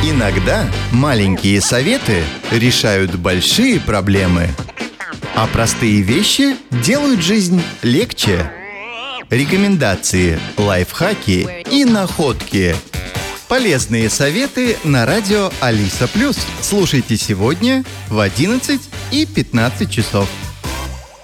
Иногда маленькие советы решают большие проблемы, а простые вещи делают жизнь легче. Рекомендации, лайфхаки и находки. Полезные советы на радио Алиса+. Слушайте сегодня в 11 и 15 часов.